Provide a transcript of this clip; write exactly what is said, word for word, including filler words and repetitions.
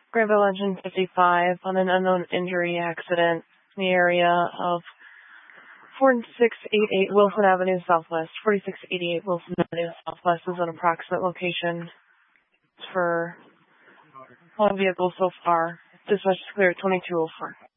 Graybill Engine fifty-five on an unknown injury accident in the area of forty-six eighty-eight Wilson Avenue Southwest. forty-six eighty-eight Wilson Avenue Southwest is an approximate location for one vehicle so far. Dispatch is clear at twenty-two oh four.